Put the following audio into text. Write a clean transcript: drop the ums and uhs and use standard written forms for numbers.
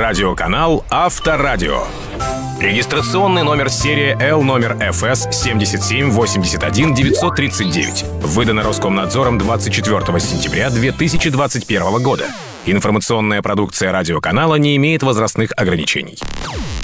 Радиоканал Авторадио. Регистрационный номер серии L номер ФС 7781 939. Выдано Роскомнадзором 24 сентября 2021 года. Информационная продукция радиоканала не имеет возрастных ограничений.